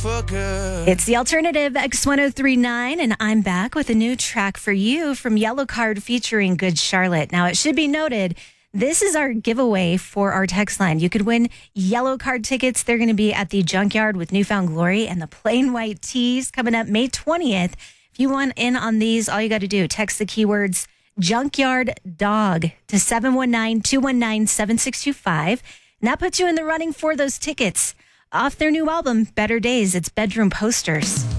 for good. It's the alternative X1039, and I'm back with a new track for you from Yellow Card featuring Good Charlotte. Now, it should be noted, this is our giveaway for our text line. You could win Yellow Card tickets. They're going to be at the Junkyard with Newfound Glory and the Plain White Tees coming up May 20th. If you want in on these, all you got to do, text the keywords Junkyard Dog to 719-219-7625. And that puts you in the running for those tickets. Off their new album, Better Days, it's Bedroom Posters.